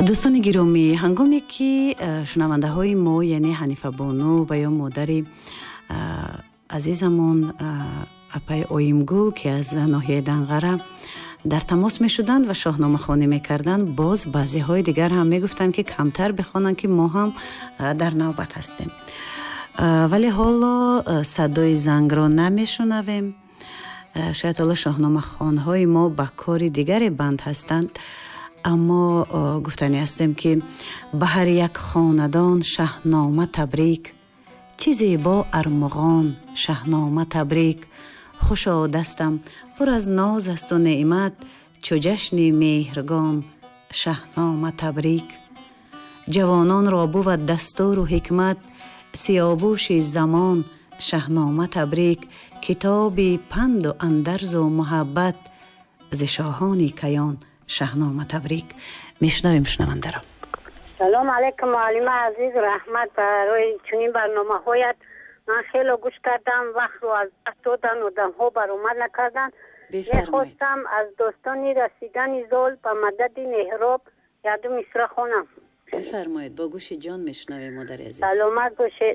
دوستان گرامی، هنگامی که شنونده های ما یعنی حنیفه بانو و یا مادر عزیزمون اپای اویمگل که از ناحیه دنغره در تماس می شدن و شاهنامه خوانی می کردن، باز بعضی های دیگر هم می گفتن که کمتر بخوانن که ما هم در نوبت هستیم. ولی حالا صدای زنگ را نمی شنویم. شاید حالا شاهنامه خوانهای ما به کار دیگری بند هستند، اما گفتنی هستیم که به هر یک خاندان شاهنامه تبریک، چیزی با ارمغان شاهنامه تبریک. خوشا دستم پر از ناز است و نعمت، چو جشن مهرگان شاهنامه تبریک. جوانان را بود دستور و حکمت، سیاوش زمان شاهنامه تبریک. کتاب پند و اندرز و محبت، ز شاهان کیان شاهنامه تبریک. میشنویم شنونده را. سلام علیکم معلم عزیز، رحمت برای چنین برنامه هایت. من خیلی گوش کردم، وقت رو از دست دادن و دمها برآمد نکردن. میخواستم از دوستانی رسیدن زول به مدد نهراب یاد مصرع خونم. بفرمایید، با گوش جان میشنویم مادر عزیز. سلامت باشید.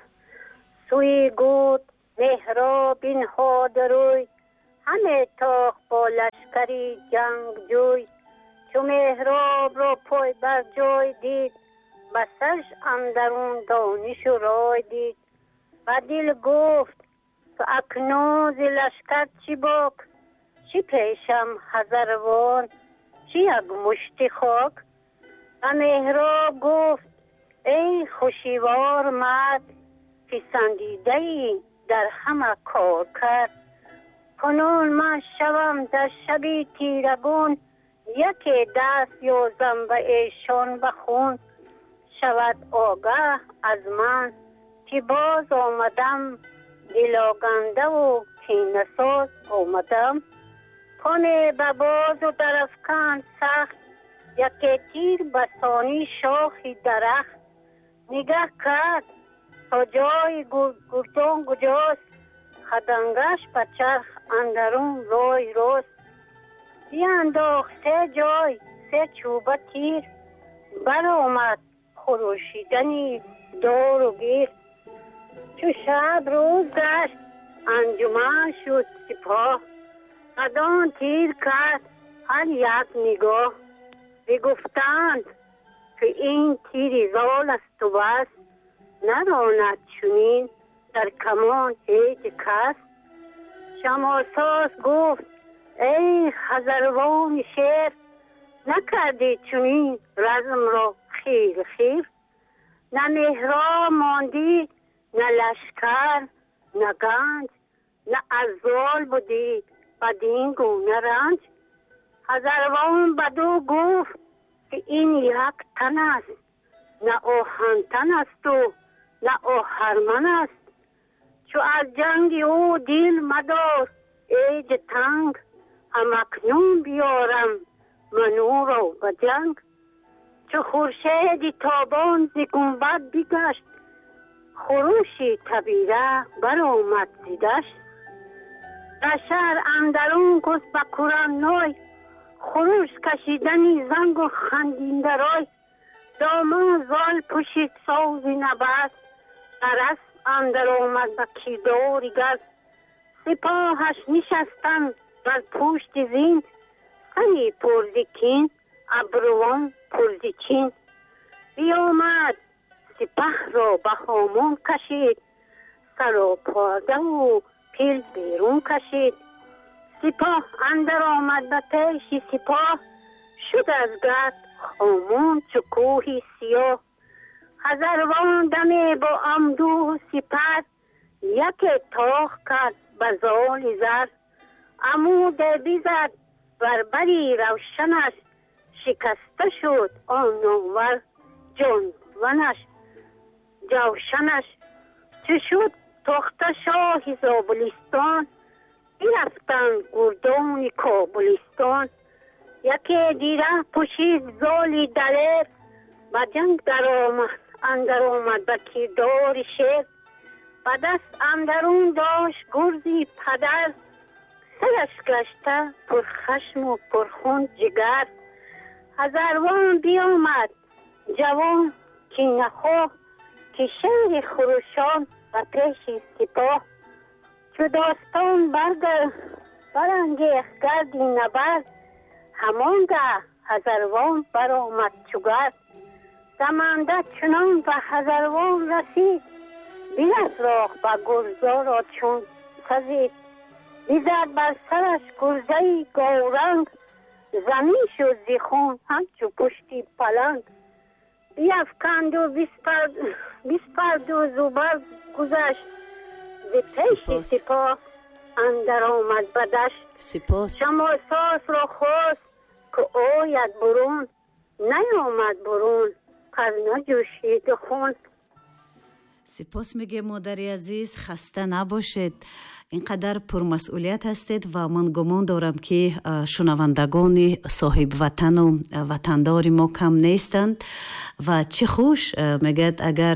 سوی گود مهراب اینها دروی، همه تاخ با لشکری جنگ جوی. چو مهراب را پای بر جای دید، بسش اندرون دانش و رای دید. و دل گفت تو اکنون ز لشکر چی باک، چی پیشم هزاروان چی یک مشتی خاک. و مهراب گفت ای خوشیوار مرد، پسندیده ای در همه کار کرد. کنون من شوم در شبی تیرگون، یکی دست یازم و ایشان بخون. شود آگه از من که باز آمدم، دلاگنده و کینه ساز آمدم. کنه به باز و درفکن سخت، یکی تیر بسانی شاخی درخت. نگه کرد تا جای گردان کجاست، خدنگش به چرخ اندرون رای راست. بیانداخت سه جای سه چوبه تیر، برآمد خروشیدنی دار و گیر. چو شب روز گشت انجمن شد سپاه، بدان تیر کرد هر یک نگاه. بگفتند که این تیر زال است و بس، نداند چنین در کمان هیچ کس. شماساس گفت ای خزروان شیر، نکردی چنین رزم را خیر خیر. نه مهراب ماندی نه لشکر نه گنج، نه از زال بودی بدین گونه رنج. خزروان بدو گفت که این یک تن است، نه آهنتن است و نه آهرمن است. چو از جنگ او دل مدار ایج تنگ، هم اکنون بیارم من او را به جنگ. چو خورشید تابان ز گنبد بگشت، خروشی تبیره برآمد ز دشت. در شهر اندرون کس به کرانای، خروش کشیدنی زنگ و خندینده رای. دامان زال پوشید ساز نبرد، در اندر آمد به کردار گرد. سپاهش نشستند بر پشت زین، سری پر کین ابروان پر چین. بیامد سپه را به هامان کشید، سراپرده و پیل بیرون کشید. سپاه اندر آمد به پیش سپاه، شد از گرد هامان چو کوهی سیاه. خزروان دمی با اندوه سپر، یک تاخ کرد به زال زر. عمود بزد بر بری روشنش، شکسته شد آن نامور جانورش. جوشنش چه شد تخت شاه زابلستان، برفتند گردان کابلستان. یکی دیره پوشید زالی دلیر، به جنگ اندر آمد به کردار شیر. به دست اندرون داشت گرزی پدر، سرش گشته پر خشم و پر خون جگر. هزاروان بیامد جوان کینه‌خواه که شهر خروشان و پیش سپاه چو داستان برانگیخت گردی نبرد همانگه هزاروان برآمد چو گرد دمنده چنان به هزاروان رسید بیفراخت به گرزا را چون سزید بیزد بر سرش گرزه گاورنگ زمین شد ز خون همچو پشتی پلنگ بیفکند و بیسپرد و زوبر گذشت ز پیش سپاه اندر آمد به دشت شماساس را خواست که آید برون نیامد برون پس نجوشید خون. سپاس میگه مادری عزیز، خسته نباشید، اینقدر پرمسئولیت هستید و من گمان دارم که شنوندگان صاحب وطن و وطندار ما کم نیستند و چه خوش میگه اگر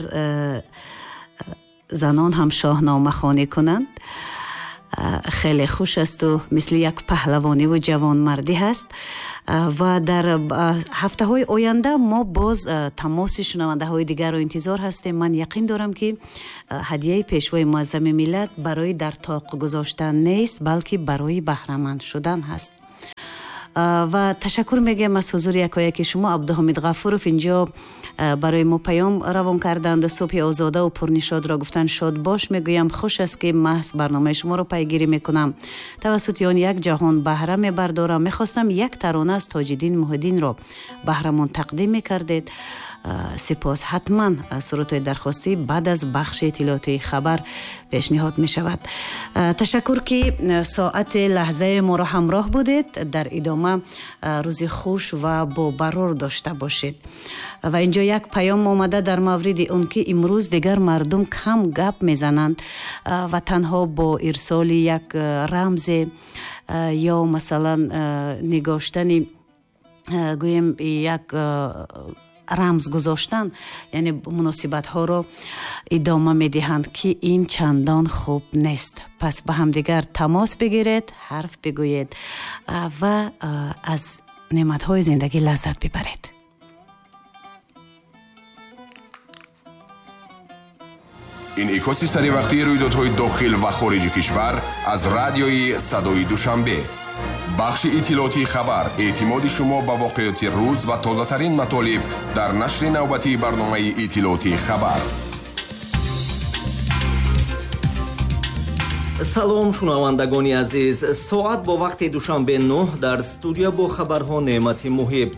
زنان هم شاهنامه خوانی کنند. خیلی خوش است و مثل یک پهلوانی و جوان مردی هست و در هفته های آینده ما باز تماس شنونده های دیگر رو انتظار هستیم. من یقین دارم که هدیه پیشوای معظم ملت برای در طاق گذاشتن نیست بلکه برای بهره‌مند شدن هست. و تشکر میگم از حضور یکایک شما. عبدالحمید غفورов اینجا برای ما پیام روان کردند و صبح آزاده و پرنشاد را گفتن شاد باش. میگویم خوش است که محض برنامه شما رو پیگیری میکنم، توسط آن یک جهان بهره میبردارم. میخواستم یک ترانه از تاج‌الدین محی‌الدین را بهره‌مان تقدیم میکردید. سپاس. حتما سرودهای درخواستی بعد از بخش اطلاعاتی خبر پیشنهاد می شود. تشکر که ساعت لحظه ما را همراه بودید. در ادامه روز خوش و با برار داشته باشید. و اینجا یک پیام آمده در مورد اون که امروز دیگر مردم کم گپ میزنند و تنها با ارسال یک رمز یا مثلا نگاشتن گویم یک رمز گذاشتن، یعنی مناسبت ها رو ادامه میدهند که این چندان خوب نیست. پس به هم دیگر تماس بگیرید، حرف بگویید و از نعمت های زندگی لذت ببرید. انعکاس سری وقتی رویدادهای داخل و خارج کشور از رادیوی صدای دوشنبه. بخش اطلاعاتی خبر، اعتماد شما به واقعیت روز و تازه ترین مطالب در نشر نوبتی برنامه اطلاعاتی خبر. سلام شنوندگان عزیز، ساعت با وقت دوشنبه 9 در استودیو با خبرها نعمت محب.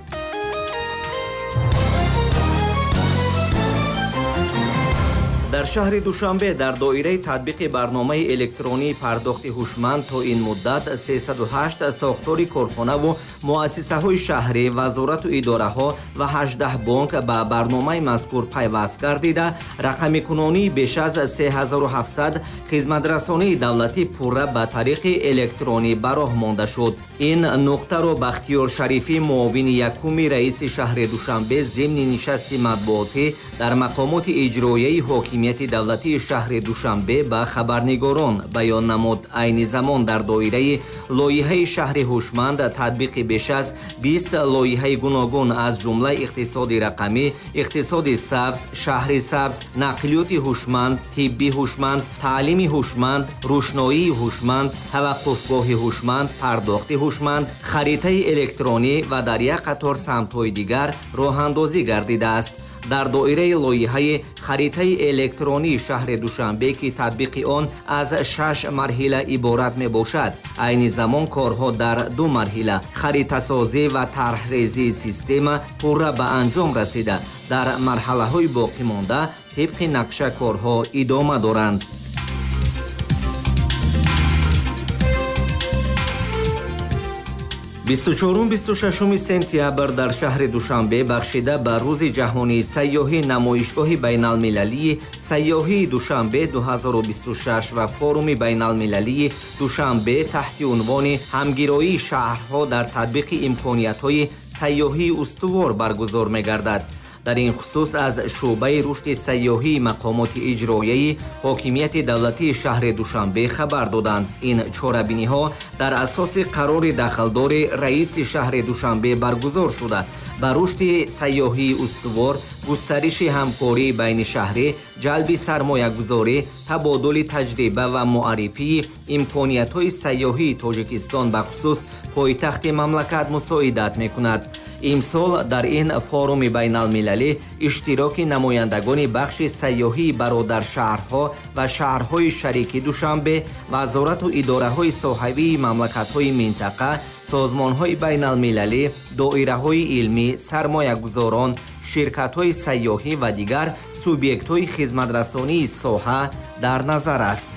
در شهر دوشنبه در دایره تطبیق برنامه الکترونی پرداخت هوشمند تا این مدت 308 ساختار کارخانه و مؤسسه های شهری، وزارت و اداره ها و 18 بانک به برنامه مذکور پیوست گردیده رقم کنونی بیش از 3700 خدمترسانی دولتی پوره به طریق الکترونی براه مانده شد. این نکته را بختیار شریفی معاون یکم رئیس شهر دوشنبه ضمن نشست مطبوعاتی در مقامات اجرایی حاکمیت دولتی شهر دوشنبه به خبرنگاران بیان نمود. عین زمان در دایره لایحه شهر هوشمند تطبیق بیش از 20 لایحه گوناگون از جمله اقتصاد رقمی، اقتصاد سبز، شهر سبز، نقلیات هوشمند، طبی هوشمند، تعلیم هوشمند، روشنایی هوشمند، توقفگاه هوشمند، پرداخت هوشمند، خریطه الکترونی و در یک قطار سمت‌های دیگر راه‌اندازی گردیده است. در دایره لایحه خریطه الکترونی شهر دوشنبه که تطبیق آن از 6 مرحله عبارت می باشد، عین زمان کارها در 2 مرحله خریطه سازی و طرحریزی سیستم پوره به انجام رسیده. در مرحله های باقی مانده طبق نقشه کارها ادامه دارند. 24-26 سپتامبر در شهر دوشنبه بخشیده به روز جهانی سیاحی نمایشگاه بین المللی سیاحی دوشنبه 2026 و فوروم بین المللی دوشنبه تحت عنوان همگرایی شهرها در تطبیق امکانیت‌های سیاحی استوار برگزار می‌گردد. дар ин хусус аз шуъбаи рушди сайёҳии мақомоти иҷроияи ҳокимияти давлатии шаҳри Душанбе хабар доданд. Ин чорабиниҳо дар асоси қарори дахлдори раиси шаҳри Душанбе баргузор шуда ба рушди сайёҳии устувор, густариши ҳамкории байнишаҳрӣ, ҷалби сармоягузорӣ, табодули таҷриба ва муаррифии имкониятҳои сайёҳии Тоҷикистон ба хусус пойтахти мамлакат мусоидат мекунад. имсол дар ин форуми байналмилалӣ иштироки намояндагони бахши сайёҳии бародаршаҳрҳо ва шаҳрҳои шарики Душанбе, вазорату идораҳои соҳавии мамлакатҳои минтақа, созмонҳои байналмилалӣ, доираҳои илмӣ, сармоягузорон, ширкатҳои сайёҳӣ ва дигар субъектҳои хизматрасонии соҳа дар назар аст.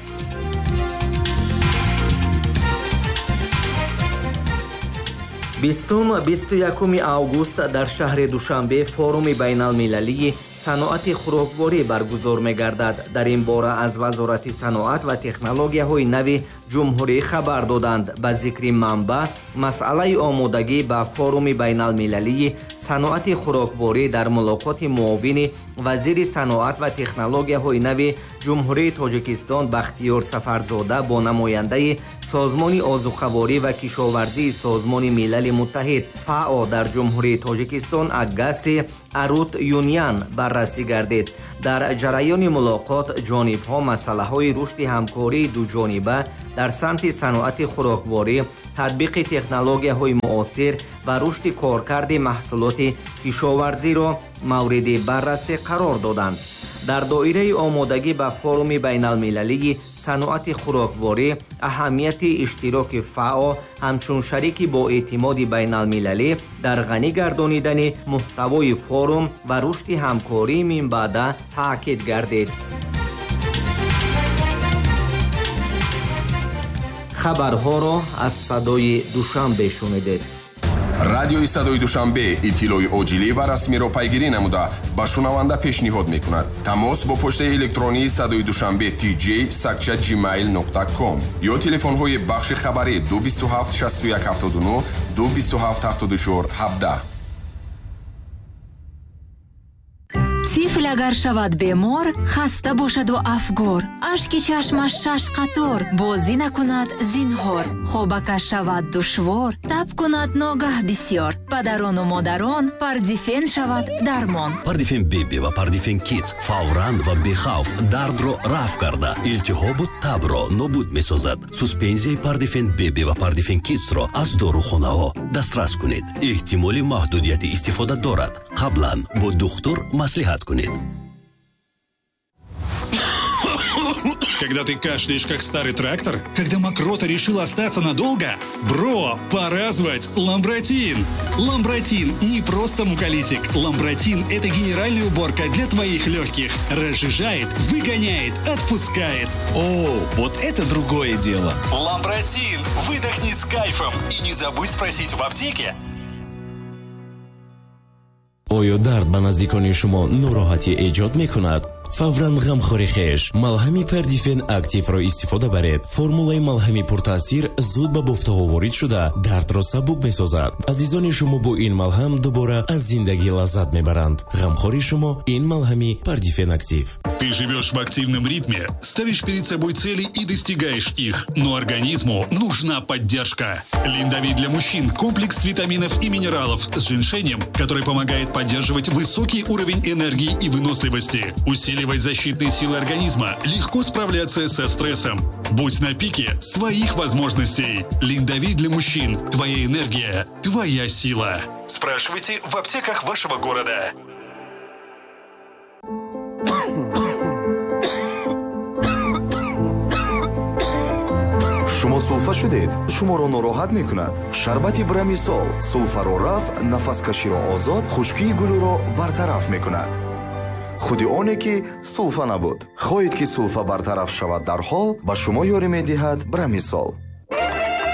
20-21 август дар шаҳри Душанбе форуми байналмилалии саноати хӯрокворӣ баргузор мегардад. Дар ин бора аз вазорати саноат ва технологияҳои нави ҷумҳурӣ хабар доданд. Ба зикри манба, масъалаи омодагӣ ба форуми байналмилалии саноати хӯрокворӣ дар мулоқоти муовини вазири саноат ва технологияҳои нави ҷумҳурии Тоҷикистон Бахтиёр Сафарзода бо намояндаи созмони озуқаворӣ ва кишоварзии созмони милали муттаҳид ФАО дар ҷумҳурии Тоҷикистон Агаси Арут Юньян баррасӣ гардид. Дар ҷараёни мулоқот ҷонибҳо масъалаҳои рушди ҳамкории дуҷониба дар самти саноати хӯрокворӣ, татбиқи технологияҳои муосир ва рушди коркарди маҳсулоти кишоварзиро мавриди баррасӣ қарор доданд. дар доираи омодагӣ ба форуми байналмилалии саноати хӯрокворӣ аҳамияти иштироки ФАО ҳамчун шарики бо эътимоди байналмилалӣ дар ғанӣ гардонидани муҳтавои форум ва рушди ҳамкории минбаъда таъкид гардид. хабарҳоро аз садои Душанбе шунидед. радиои садои Душанбе иттилои оҷилӣ ва расмиро пайгирӣ намуда ба шунаванда пешниҳод мекунад. Тамос бо почтаи электронии садои Душанбе tj@gmail.com ё телефонҳои бахши хабарӣ 227 61 79 227 74 17. тифл агар шавад бемор, хаста бошаду афгор, ашки чашмаш шаш қатор, бозӣ накунад зинҳор, хобакаш шавад душвор, таб кунад ногаҳ бисёр, падарону модарон пардифен шавад дармон. Пардифен беби ва пардифен кидс фавран ва бехавф дардро рафъ карда, илтиҳобу табро нобуд месозад. Суспензияи пардифен беби ва пардифен кидсро аз дорухонаҳо дастрас кунед. эҳтимоли маҳдудияти истифода дорад. қаблан бо духтур маслиҳат кунед. Когда ты кашляешь, как старый трактор? Когда мокрота решил остаться надолго? Бро, пора звать Ламбротин. Ламбротин не просто муколитик. Ламбротин – это генеральная уборка для твоих легких. Разжижает, выгоняет, отпускает. О, вот это другое дело. Ламбротин. Выдохни с кайфом. И не забудь спросить в аптеке. оё дард ба наздикони шумо нороҳатӣ эҷод мекунад? фавран ғамхори хеш малҳами пардифен активро истифода баред. формулаи малҳами пуртаъсир зуд ба буфтаҳо ворид шуда дардро сабук месозад. азизони шумо бо ин малҳам дубора аз зиндагӣ лаззат мебаранд. ғамхори шумо ин малҳами пардифен актив. Ты живешь в активном ритме, ставишь перед собой цели и достигаешь их, но организму нужна поддержка. Линдави для мужчин – комплекс витаминов и минералов с женьшенем, который помогает поддерживать высокий уровень энергии и выносливости, усиливать защитные силы организма, легко справляться со стрессом. Будь на пике своих возможностей. Линдави для мужчин – твоя энергия, твоя сила. Спрашивайте в аптеках вашего города. шумо сулфа шудед? шуморо нороҳат мекунад? шарбати брамисол сулфаро рафъ, нафаскаширо озод, хушкии гулӯро бартараф мекунад. худи оне ки сулфа набуд. хоҳед ки сулфа бартараф шавад дарҳол ба шумо ёрӣ медиҳад брамисол.